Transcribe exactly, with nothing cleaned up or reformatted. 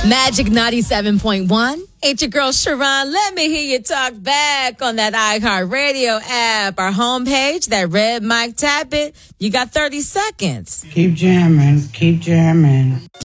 Magic ninety-seven point one. It's your girl, Sharon. Let me hear you talk back on that iHeartRadio app, our homepage, that red mic, tap it. You got thirty seconds. Keep jamming. Keep jamming.